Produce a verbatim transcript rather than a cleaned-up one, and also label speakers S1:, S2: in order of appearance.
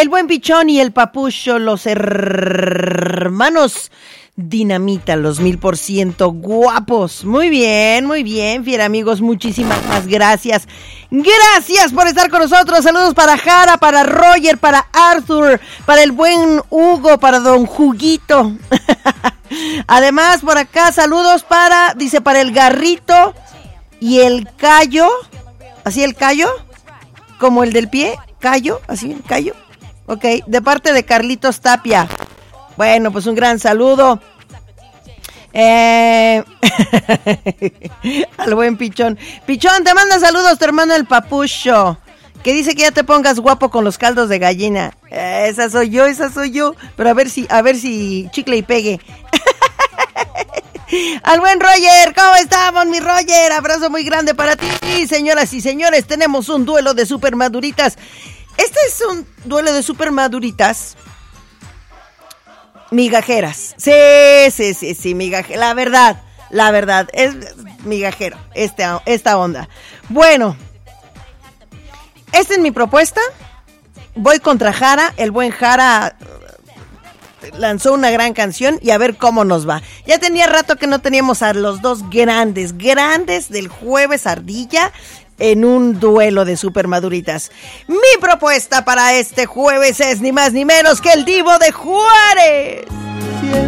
S1: el buen Pichón y el Papucho, los hermanos Dinamita, los mil por ciento guapos. Muy bien, muy bien, fiera amigos, muchísimas más gracias. Gracias por estar con nosotros. Saludos para Jara, para Roger, para Arthur, para el buen Hugo, para Don Juguito. Además, por acá, saludos para, dice, para el Garrito y el Cayo. ¿Así el Cayo? ¿Como el del pie? ¿Cayo? ¿Así el Cayo? Ok, de parte de Carlitos Tapia. Bueno, pues un gran saludo. Eh... al buen Pichón. Pichón, te manda saludos tu hermano el Papucho, que dice que ya te pongas guapo con los caldos de gallina. Eh, esa soy yo, esa soy yo. Pero a ver si, a ver si chicle y pegue. Al buen Roger, ¿cómo estamos, mi Roger? Abrazo muy grande para ti. Señoras y señores, tenemos un duelo de super maduritas. Este es un duelo de super maduritas migajeras. Sí, sí, sí, sí, migajeras. La verdad, la verdad, es migajero este, esta onda. Bueno, esta es mi propuesta. Voy contra Jara. El buen Jara lanzó una gran canción y a ver cómo nos va. Ya tenía rato que no teníamos a los dos grandes, grandes del Jueves Ardilla en un duelo de supermaduritas. Mi propuesta para este jueves es ni más ni menos que el Divo de Juárez.